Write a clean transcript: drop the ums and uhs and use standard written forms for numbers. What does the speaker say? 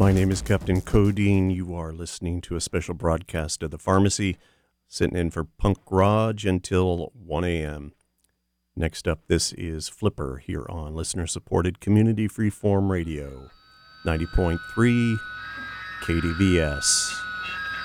My name is Captain Codeine. You are listening to a special broadcast of The Pharmacy, sitting in for Punk Garage until 1 a.m. Next up, this is Flipper here on listener-supported community freeform radio, 90.3 KDVS.